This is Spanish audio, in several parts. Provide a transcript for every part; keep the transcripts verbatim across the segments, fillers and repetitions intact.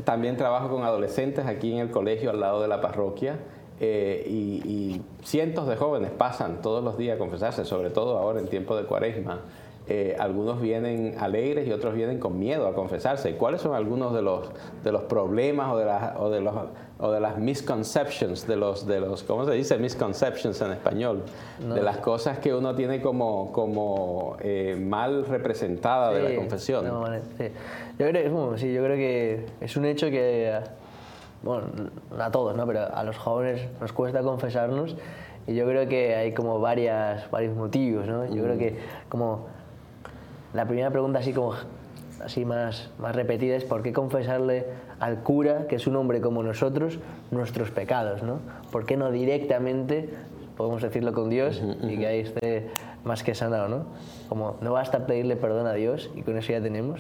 también trabajo con adolescentes aquí en el colegio al lado de la parroquia. Eh, y, y cientos de jóvenes pasan todos los días a confesarse, sobre todo ahora en tiempo de Cuaresma. Eh, algunos vienen alegres y otros vienen con miedo a confesarse. ¿Cuáles son algunos de los, de los problemas o de, las, o, de los, o de las misconceptions, de los, de los, ¿cómo se dice misconceptions en español? No. De las cosas que uno tiene como, como eh, mal representada sí, de la confesión. No, vale, sí. Yo creo, bueno, sí, yo creo que es un hecho que, bueno, a todos, ¿no? Pero a los jóvenes nos cuesta confesarnos y yo creo que hay como varias, varios motivos, ¿no? Yo mm. creo que como la primera pregunta así como así más, más repetida es ¿por qué confesarle al cura, que es un hombre como nosotros, nuestros pecados, ¿no? ¿Por qué no directamente podemos decirlo con Dios uh-huh, y que ahí esté más que sanado, ¿no? Como no basta pedirle perdón a Dios y con eso ya tenemos.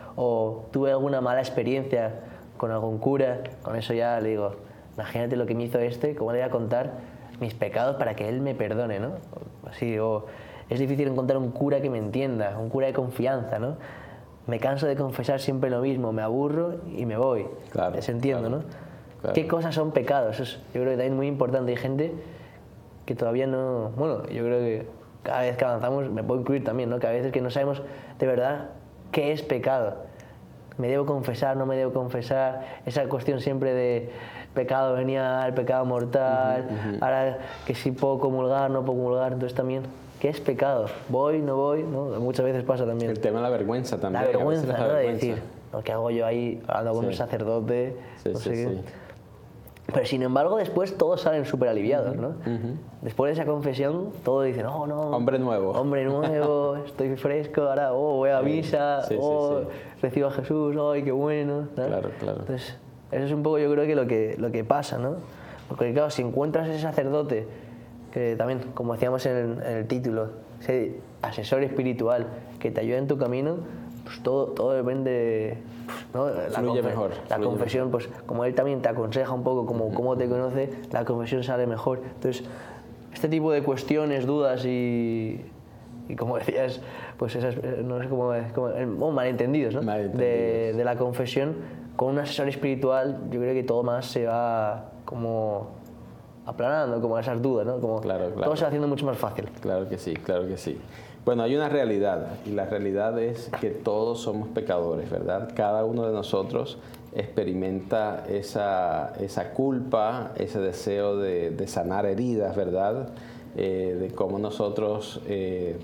O tuve alguna mala experiencia con algún cura, con eso ya le digo, imagínate lo que me hizo este, cómo le voy a contar mis pecados para que él me perdone, ¿no? Así, o es difícil encontrar un cura que me entienda, un cura de confianza, ¿no? Me canso de confesar siempre lo mismo, me aburro y me voy. Claro, les entiendo, claro, ¿no? Claro. ¿Qué cosas son pecados? Eso es, yo creo que también es muy importante. Hay gente que todavía no... Bueno, yo creo que cada vez que avanzamos, me puedo incluir también, ¿no? Que a veces que no sabemos de verdad qué es pecado. ¿Me debo confesar, no me debo confesar? Esa cuestión siempre de pecado venial, pecado mortal, uh-huh, uh-huh. Ahora que si puedo comulgar, no puedo comulgar, entonces también... ¿Qué es pecado? ¿Voy, no voy? ¿No? Muchas veces pasa también. El tema de la vergüenza también. La vergüenza, la ¿no? vergüenza. De decir, lo que hago yo ahí hablando con sí. un sacerdote, sí, no sé sí, qué. Sí. Pero sin embargo, después todos salen súper aliviados, ¿no? Uh-huh. Después de esa confesión, todos dicen, oh, no. Hombre nuevo. Hombre nuevo, estoy fresco, ahora oh, voy a misa, sí, sí, oh, sí, sí. recibo a Jesús, ay, qué bueno. ¿no? Claro, claro. Entonces, eso es un poco, yo creo que lo que, lo que pasa, ¿no? Porque claro, si encuentras ese sacerdote, que también, como decíamos en el, en el título, ese asesor espiritual que te ayuda en tu camino, pues todo, todo depende, ¿no? La, fluye confe mejor, la fluye confesión, mejor. Pues como él también te aconseja un poco, como cómo te conoce, la confesión sale mejor. Entonces, este tipo de cuestiones, dudas y, y como decías, pues esas, no sé cómo, cómo oh, malentendidos, ¿no? Malentendidos. De, de la confesión, con un asesor espiritual, yo creo que todo más se va como aplanando, como esas dudas, ¿no? Como claro, claro. todo se va haciendo mucho más fácil. Claro que sí, claro que sí. Bueno, hay una realidad, y la realidad es que todos somos pecadores, ¿verdad? Cada uno de nosotros experimenta esa, esa culpa, ese deseo de, de sanar heridas, ¿verdad? Eh, de cómo nosotros eh,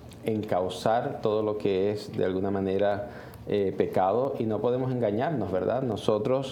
encauzar todo lo que es, de alguna manera, eh, pecado, y no podemos engañarnos, ¿verdad? Nosotros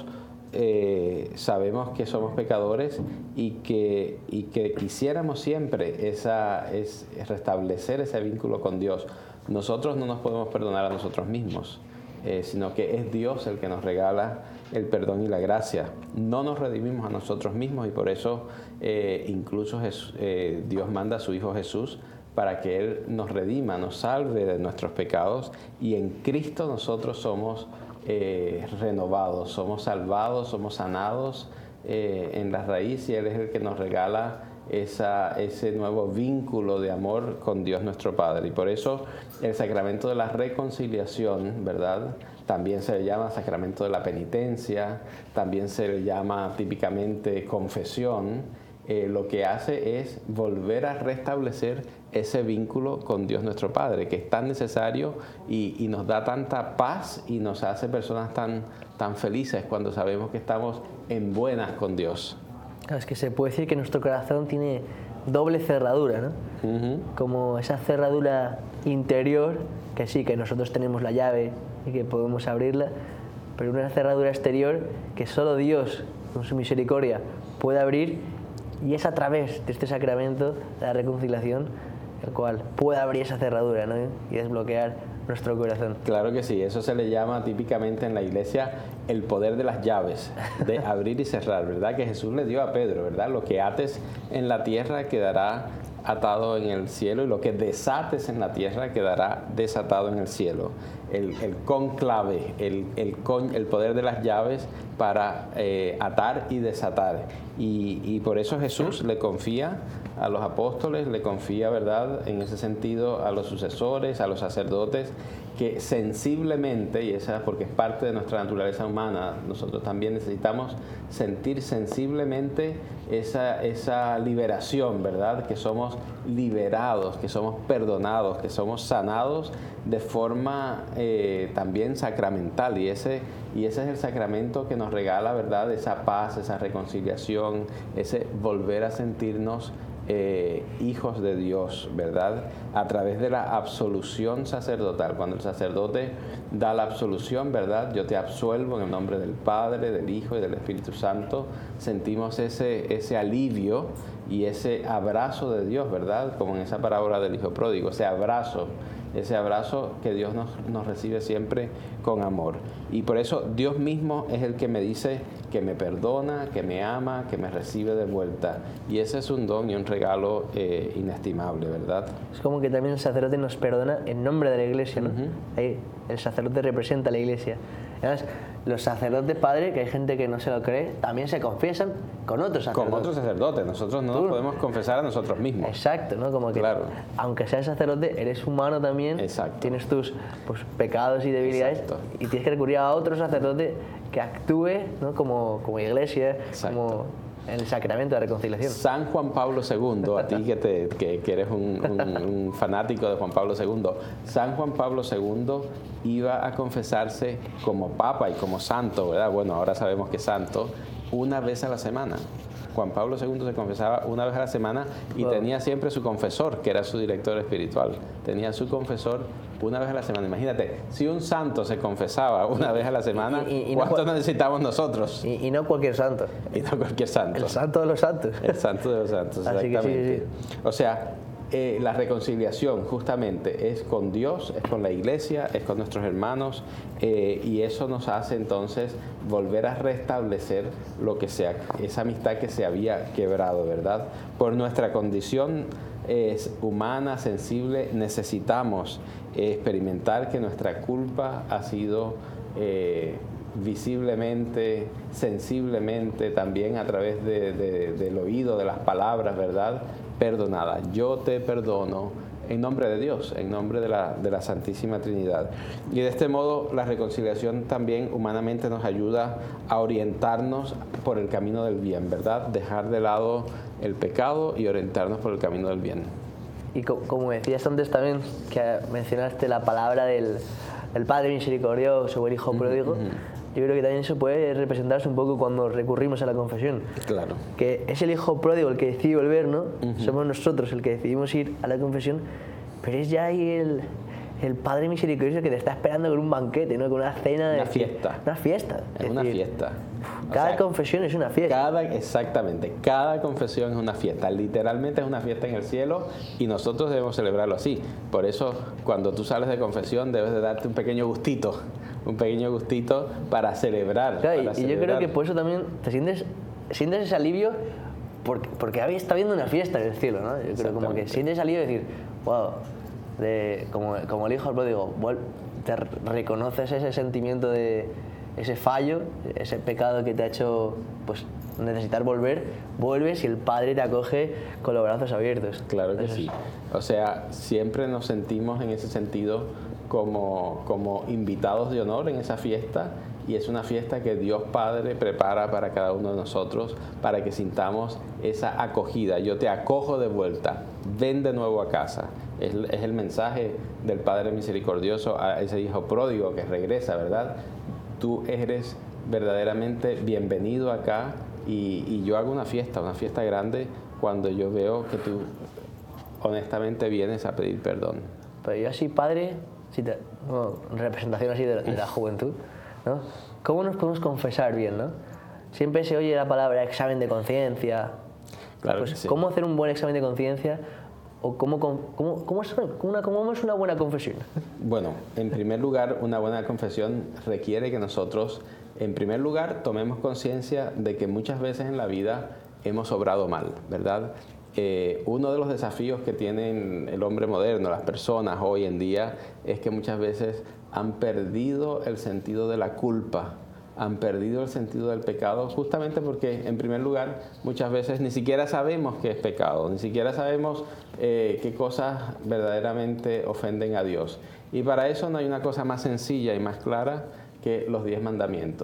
Eh, sabemos que somos pecadores y que, y que quisiéramos siempre esa, es, restablecer ese vínculo con Dios. Nosotros no nos podemos perdonar a nosotros mismos, eh, sino que es Dios el que nos regala el perdón y la gracia. No nos redimimos a nosotros mismos y por eso eh, incluso Jesús, eh, Dios manda a su Hijo Jesús para que Él nos redima, nos salve de nuestros pecados, y en Cristo nosotros somos Eh, renovados, somos salvados, somos sanados eh, en la raíz, y Él es el que nos regala esa, ese nuevo vínculo de amor con Dios nuestro Padre. Y por eso el sacramento de la reconciliación, ¿verdad? También se le llama sacramento de la penitencia, también se le llama típicamente confesión. Eh, lo que hace es volver a restablecer ese vínculo con Dios nuestro Padre, que es tan necesario y, y nos da tanta paz y nos hace personas tan, tan felices cuando sabemos que estamos en buenas con Dios. Claro, es que se puede decir que nuestro corazón tiene doble cerradura, ¿no? Uh-huh. Como esa cerradura interior, que sí, que nosotros tenemos la llave y que podemos abrirla, pero una cerradura exterior que solo Dios, con su misericordia, puede abrir. Y es a través de este sacramento de la reconciliación el cual puede abrir esa cerradura, ¿no? Y desbloquear nuestro corazón. Claro que sí, eso se le llama típicamente en la iglesia el poder de las llaves, de abrir y cerrar, ¿verdad? Que Jesús le dio a Pedro, ¿verdad? Lo que ates en la tierra quedará atado en el cielo, y lo que desates en la tierra quedará desatado en el cielo. el, el conclave, el, el, con, el poder de las llaves para eh, atar y desatar. Y, y por eso Jesús le confía a los apóstoles, le confía, ¿verdad?, en ese sentido a los sucesores, a los sacerdotes, que sensiblemente, y esa porque es parte de nuestra naturaleza humana, nosotros también necesitamos sentir sensiblemente esa, esa liberación, ¿verdad?, que somos liberados, que somos perdonados, que somos sanados de forma eh, también sacramental, y ese, y ese es el sacramento que nos regala, ¿verdad?, esa paz, esa reconciliación, ese volver a sentirnos Eh, hijos de Dios, ¿verdad? A través de la absolución sacerdotal. Cuando el sacerdote da la absolución, ¿verdad? Yo te absuelvo en el nombre del Padre, del Hijo y del Espíritu Santo. Sentimos ese, ese alivio y ese abrazo de Dios, ¿verdad? Como en esa parábola del Hijo Pródigo, ese abrazo, ese abrazo que Dios nos, nos recibe siempre con amor. Y por eso Dios mismo es el que me dice que me perdona, que me ama, que me recibe de vuelta. Y ese es un don y un regalo eh, inestimable, ¿verdad? Es como que también el sacerdote nos perdona en nombre de la Iglesia, ¿no? Uh-huh. Ahí el sacerdote representa a la Iglesia. Además, los sacerdotes padres, que hay gente que no se lo cree, también se confiesan con otros sacerdotes. Con otros sacerdotes. Nosotros no Tú, nos podemos confesar a nosotros mismos. Exacto, ¿no? Como que, claro, aunque seas sacerdote, eres humano también. Exacto. Tienes tus pues, pecados y debilidades. Exacto. Y tienes que recurrir a otro sacerdote que actúe, ¿no?, como, como iglesia, Exacto. como en el sacramento de reconciliación. San Juan Pablo segundo, a ti que, te, que, que eres un, un, un fanático de Juan Pablo segundo, San Juan Pablo segundo iba a confesarse como papa y como santo, ¿verdad? Bueno, ahora sabemos que es santo, una vez a la semana. Juan Pablo segundo se confesaba una vez a la semana y wow. tenía siempre su confesor, que era su director espiritual. Tenía su confesor una vez a la semana. Imagínate, si un santo se confesaba una vez a la semana, y, y, y ¿cuánto no, necesitamos nosotros? Y, y no cualquier santo. Y no cualquier santo. El santo de los santos. El santo de los santos, Así exactamente. Que sí, sí. O sea, eh, la reconciliación justamente es con Dios, es con la iglesia, es con nuestros hermanos, eh, y eso nos hace entonces volver a restablecer lo que sea, esa amistad que se había quebrado, ¿verdad? Por nuestra condición es humana, sensible, necesitamos eh, experimentar que nuestra culpa ha sido eh, visiblemente, sensiblemente, también a través de, de, del oído, de las palabras, ¿verdad?, perdonada. Yo te perdono en nombre de Dios, en nombre de la, de la Santísima Trinidad. Y de este modo la reconciliación también humanamente nos ayuda a orientarnos por el camino del bien, ¿verdad? Dejar de lado el pecado y orientarnos por el camino del bien. Y co como decías antes también, que mencionaste la palabra del, del Padre misericordioso o el Hijo pródigo, uh-huh, uh-huh. Yo creo que también eso puede representarse un poco cuando recurrimos a la confesión. Claro. Que es el hijo pródigo el que decide volver, ¿no? Uh-huh. Somos nosotros el que decidimos ir a la confesión, pero es ya ahí el, el Padre misericordioso que te está esperando con un banquete, ¿no? Con una cena. Una de, fiesta. Una fiesta. Es, es una decir, fiesta. Cada o sea, confesión es una fiesta. Cada, exactamente. Cada confesión es una fiesta. Literalmente es una fiesta en el cielo y nosotros debemos celebrarlo así. Por eso, cuando tú sales de confesión, debes de darte un pequeño gustito. Un pequeño gustito para celebrar. Claro, para y celebrar. Yo creo que por eso también te sientes, sientes ese alivio porque, porque está viendo una fiesta en el cielo, ¿no? Yo creo como que sientes ese alivio de decir, wow, de, como, como el hijo pródigo, te reconoces ese sentimiento de ese fallo, ese pecado que te ha hecho pues necesitar volver, vuelves y el Padre te acoge con los brazos abiertos. Claro que Entonces, sí. O sea, siempre nos sentimos en ese sentido como, como invitados de honor en esa fiesta, y es una fiesta que Dios Padre prepara para cada uno de nosotros para que sintamos esa acogida. Yo te acojo de vuelta, ven de nuevo a casa. Es, es el mensaje del Padre misericordioso a ese hijo pródigo que regresa, ¿verdad? Tú eres verdaderamente bienvenido acá, y, y yo hago una fiesta, una fiesta grande cuando yo veo que tú honestamente vienes a pedir perdón. Pero yo así, Padre, si te, bueno, representación así de, de la juventud, ¿no? ¿Cómo nos podemos confesar bien, no? Siempre se oye la palabra examen de conciencia. Claro pues, que sí. ¿Cómo hacer un buen examen de conciencia? ¿O cómo, cómo, cómo, es una, cómo es una buena confesión? Bueno, en primer lugar, una buena confesión requiere que nosotros, en primer lugar, tomemos conciencia de que muchas veces en la vida hemos obrado mal, ¿verdad? Eh, uno de los desafíos que tienen el hombre moderno, las personas hoy en día, es que muchas veces han perdido el sentido de la culpa, han perdido el sentido del pecado, justamente porque, en primer lugar, muchas veces ni siquiera sabemos qué es pecado, ni siquiera sabemos eh, qué cosas verdaderamente ofenden a Dios. Y para eso no hay una cosa más sencilla y más clara que los diez mandamientos.